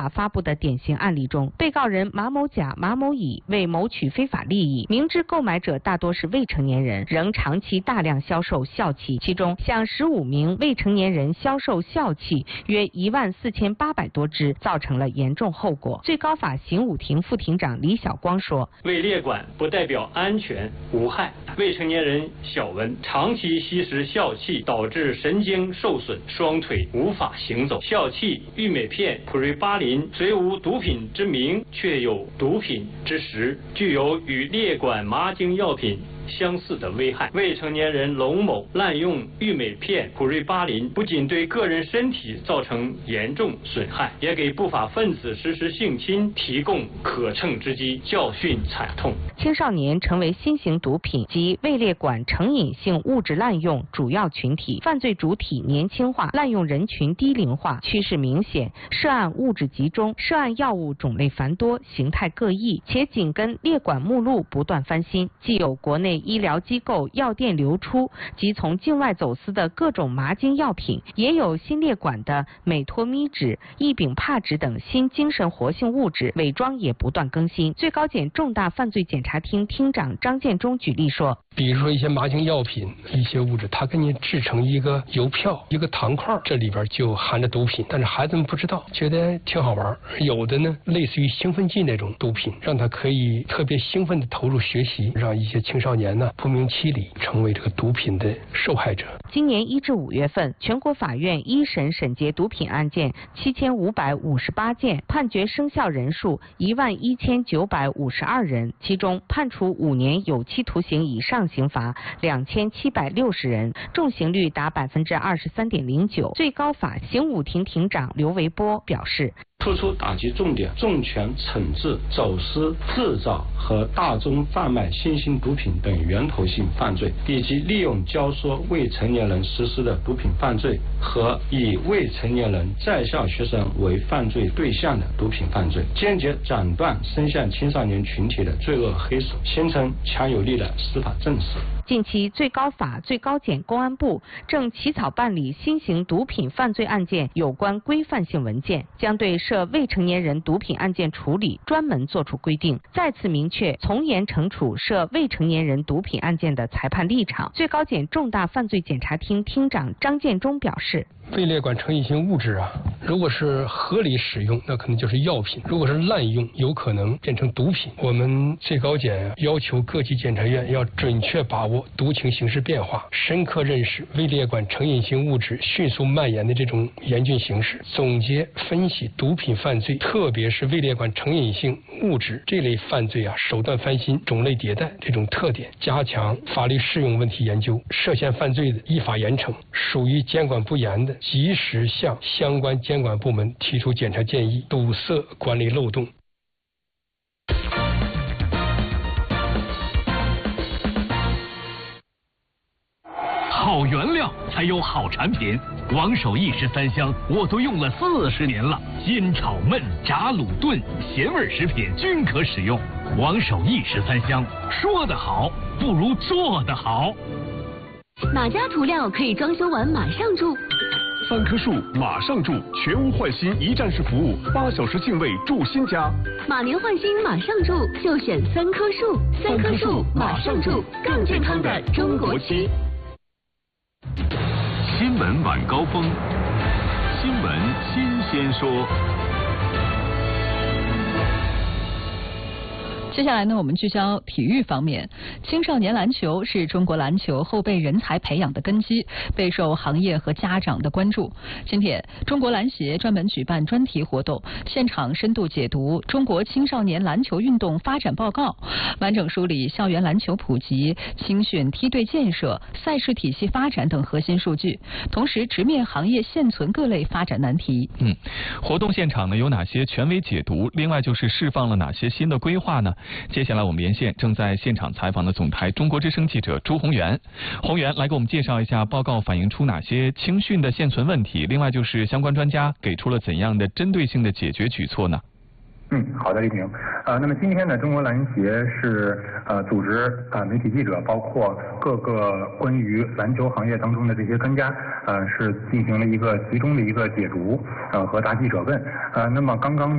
发布的典型案例中，被告人马某甲、马某乙为谋取非法利益，明知购买者大多是未成年人，仍长期大量销售笑气，其中向15名未成年人销售笑气约14800多支，造成了严重后果。最高法刑五庭副庭长李晓光说：“ 未列管不代表安全无害，未成年人小文长期吸食笑气，导致神经受损，双腿无法行走。笑气、郁美片、普瑞巴林虽无毒品之名，却有毒品之实，具有与列管麻精药品相似的危害。未成年人龙某滥用郁美片、普瑞巴林，不仅对个人身体造成严重损害，也给不法分子实施性侵提供可乘之机，教训惨痛。 青少年成为新型毒品及未列管成瘾性物质滥用主要群体，犯罪主体年轻化，滥用人群低龄化，趋势明显，涉案物质集中，涉案药物种类繁多，形态各异，且紧跟列管目录不断翻新，既有国内医疗机构药店流出及从境外走私的各种麻精药品，也有新列管的美托咪酯、异丙帕酯等新精神活性物质，伪装也不断更新。最高检重大犯罪检察厅厅长张建忠举例说， 比如说一些麻精药品，一些物质它给你制成一个邮票、一个糖块，这里边就含着毒品，但是孩子们不知道，觉得挺好玩。有的呢类似于兴奋剂那种毒品，让他可以特别兴奋地投入学习，让一些青少年呢不明其里成为这个毒品的受害者。 今年1至5月份，全国法院一审审结毒品案件7558件，判决生效人数11952人，其中判处5年有期徒刑以上刑罚2760人，重刑率达23.09%。最高法刑五庭庭长刘维波表示， 突出打击重点，重拳惩治走私、制造和大宗贩卖新型毒品等源头性犯罪，以及利用教唆未成年人实施的毒品犯罪和以未成年人在校学生为犯罪对象的毒品犯罪，坚决斩断伸向青少年群体的罪恶黑手，形成强有力的司法正史。 近期，最高法、最高检、公安部正起草办理新型毒品犯罪案件有关规范性文件，将对涉未成年人毒品案件处理专门作出规定，再次明确从严惩处涉未成年人毒品案件的裁判立场。最高检重大犯罪检察厅厅长张建忠表示， 未列管成瘾性物质啊，如果是合理使用，那可能就是药品；如果是滥用，有可能变成毒品。我们最高检要求各级检察院要准确把握毒情形势变化，深刻认识未列管成瘾性物质迅速蔓延的这种严峻形势，总结分析毒品犯罪，特别是未列管成瘾性物质这类犯罪啊，手段翻新、种类迭代这种特点，加强法律适用问题研究，涉嫌犯罪的依法严惩，属于监管不严的，及时向相关监管部门提出检查建议，堵塞管理漏洞。 好原料才有好产品，王守义13香我都用了40年了，煎炒焖炸卤炖咸味食品均可使用。王守义13香，说得好不如做得好。 哪家涂料可以装修完马上住 ？3棵树马上住，全屋换新一站式服务，8小时净位住新家。 马年换新马上住，就选3棵树。3棵树马上住，更健康的中国区。 新闻晚高峰，新闻新鲜说。 接下来呢，我们聚焦体育方面。青少年篮球是中国篮球后备人才培养的根基，备受行业和家长的关注。今天，中国篮协专门举办专题活动，现场深度解读中国青少年篮球运动发展报告，完整梳理校园篮球普及、青训梯队建设、赛事体系发展等核心数据，同时直面行业现存各类发展难题。 活动现场呢有哪些权威解读？另外就是释放了哪些新的规划呢？接下来我们连线正在现场采访的总台中国之声记者朱宏源。宏源来给我们介绍一下报告反映出哪些青训的现存问题，另外就是相关专家给出了怎样的针对性的解决举措呢？ 好的，李平。那么今天呢，中国篮协是组织媒体记者，包括各个关于篮球行业当中的这些专家，是进行了一个集中的一个解读和答记者问。那么刚刚